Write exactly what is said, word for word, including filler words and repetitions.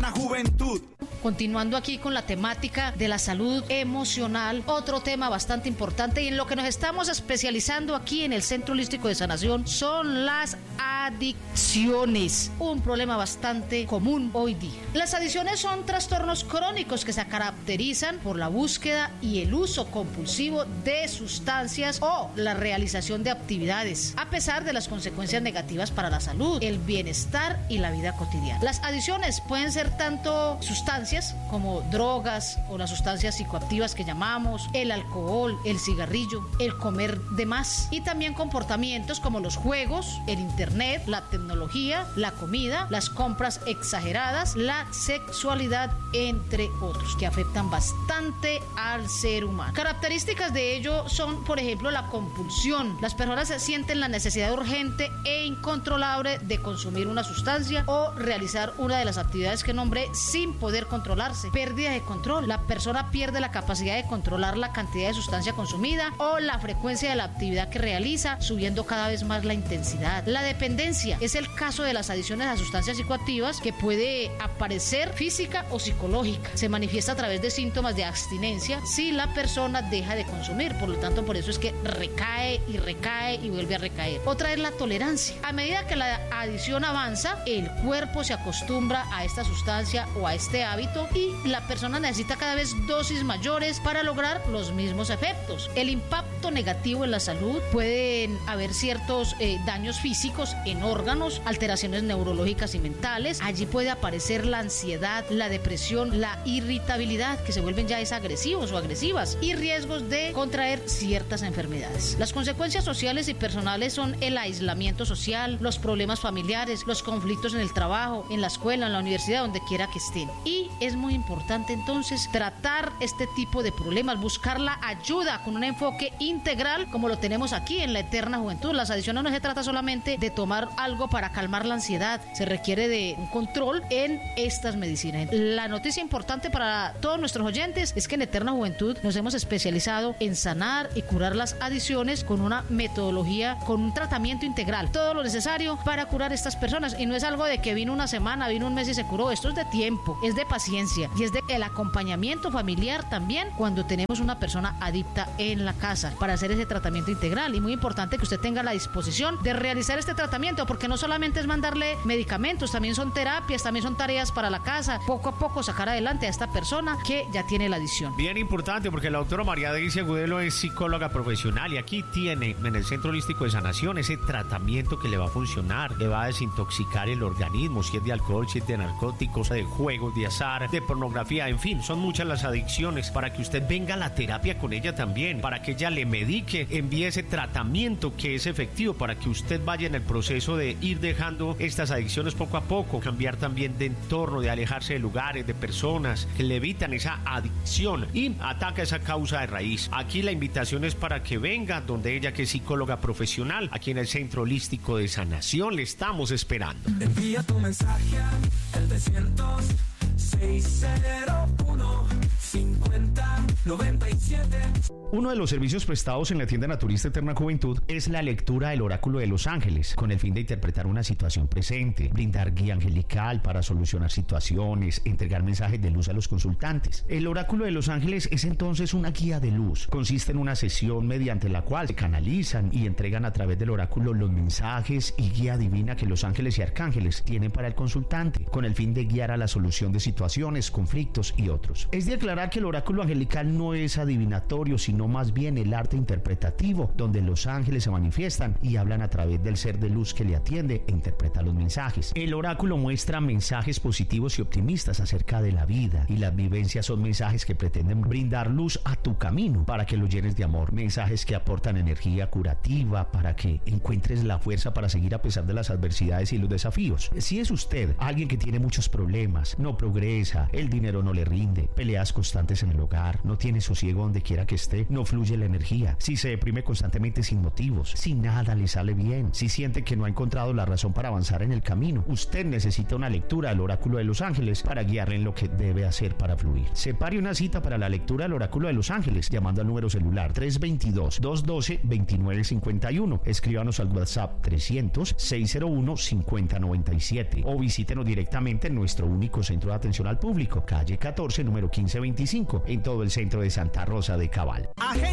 Eterna Juventud. Continuando aquí con la temática de la salud emocional, otro tema bastante importante y en lo que nos estamos especializando aquí en el Centro Holístico de Sanación son las adicciones, un problema bastante común hoy día. Las adicciones son trastornos crónicos que se caracterizan por la búsqueda y el uso compulsivo de sustancias o la realización de actividades, a pesar de las consecuencias negativas para la salud, el bienestar y la vida cotidiana. Las adicciones pueden ser tanto sustancias como drogas o las sustancias psicoactivas que llamamos, el alcohol, el cigarrillo, el comer de más y también comportamientos como los juegos, el internet, la tecnología, la comida, las compras exageradas, la sexualidad, entre otros, que afectan bastante al ser humano. Características de ello son, por ejemplo, la compulsión. Las personas sienten la necesidad urgente e incontrolable de consumir una sustancia o realizar una de las actividades que nombré sin poder controlarse. Pérdida de control. La persona pierde la capacidad de controlar la cantidad de sustancia consumida o la frecuencia de la actividad que realiza, subiendo cada vez más la intensidad. La dependencia es el caso de las adicciones a sustancias psicoactivas que puede aparecer física o psicológica. Se manifiesta a través de síntomas de abstinencia si la persona deja de consumir. Por lo tanto, por eso es que recae y recae y vuelve a recaer. Otra es la tolerancia. A medida que la adicción avanza, el cuerpo se acostumbra a esta sustancia o a este hábito y la persona necesita cada vez dosis mayores para lograr los mismos efectos. El impacto negativo en la salud, pueden haber ciertos eh, daños físicos en órganos, alteraciones neurológicas y mentales. Allí puede aparecer la ansiedad, la depresión, la irritabilidad, que se vuelven ya es agresivos o agresivas, y riesgos de contraer ciertas enfermedades. Las consecuencias sociales y personales son el aislamiento social, los problemas familiares, los conflictos en el trabajo, en la escuela, en la universidad, donde quiera que estén. Y es muy importante entonces tratar este tipo de problemas, buscar la ayuda con un enfoque integral como lo tenemos aquí en la Eterna Juventud. Las adicciones no se trata solamente de tomar algo para calmar la ansiedad, se requiere de un control en estas medicinas. La noticia importante para todos nuestros oyentes es que en Eterna Juventud nos hemos especializado en sanar y curar las adicciones con una metodología, con un tratamiento integral, todo lo necesario para curar estas personas, y no es algo de que vino una semana, vino un mes y se curó. Esto es de tiempo, es de paciencia y es de el acompañamiento familiar también cuando tenemos una persona adicta en la casa para hacer ese tratamiento integral. Y muy importante que usted tenga la disposición de realizar este tratamiento, porque no solamente es mandarle medicamentos, también son terapias, también son tareas para la casa, poco a poco sacar adelante a esta persona que ya tiene la adicción. Bien importante, porque la doctora María Daisy Agudelo es psicóloga profesional y aquí tiene en el Centro Holístico de Sanación ese tratamiento que le va a funcionar, le va a desintoxicar el organismo, si es de alcohol, si es de narcóticos, de juegos, de azar, de pornografía, en fin, son muchas las adicciones, para que usted venga a la terapia con ella también, para que ella le medique, envíe ese tratamiento que es efectivo, para que usted vaya en el proceso de ir dejando estas adicciones poco a poco, cambiar también de entorno, de alejarse de lugares, de personas que le evitan esa adicción y ataca esa causa de raíz. Aquí la invitación es para que venga donde ella, que es psicóloga profesional, aquí en el Centro Holístico de Sanación, le estamos esperando. Envía tu mensaje al trescientos seiscientos uno cincuenta noventa y siete. Uno de los servicios prestados en la tienda naturista Eterna Juventud es la lectura del oráculo de los ángeles, con el fin de interpretar una situación presente, brindar guía angelical para solucionar situaciones, entregar mensajes de luz a los consultantes. El oráculo de los ángeles es entonces una guía de luz. Consiste en una sesión mediante la cual se canalizan y entregan a través del oráculo los mensajes y guía divina que los ángeles y arcángeles tienen para el consultante, con el fin de guiar a la solución de situaciones, conflictos y otros. Es de aclarar que el oráculo angelical no es adivinatorio, sino más bien el arte interpretativo, donde los ángeles se manifiestan y hablan a través del ser de luz que le atiende e interpreta los mensajes. El oráculo muestra mensajes positivos y optimistas acerca de la vida, y las vivencias son mensajes que pretenden brindar luz a tu camino para que lo llenes de amor, mensajes que aportan energía curativa para que encuentres la fuerza para seguir a pesar de las adversidades y los desafíos. Si es usted alguien que tiene muchos problemas, no progresa, el dinero no le rinde, peleas constantes en el hogar, no tiene tiene sosiego donde quiera que esté, no fluye la energía, si se deprime constantemente sin motivos, si nada le sale bien, si siente que no ha encontrado la razón para avanzar en el camino, usted necesita una lectura del oráculo de los ángeles para guiarle en lo que debe hacer para fluir. Separe una cita para la lectura del oráculo de los ángeles llamando al número celular tres dos dos, dos uno dos, dos nueve cinco uno. Escríbanos al WhatsApp trescientos, seiscientos uno, cincuenta noventa y siete o visítenos directamente en nuestro único centro de atención al público, calle catorce, número quince veinticinco, en todo el centro de Santa Rosa de Cabal.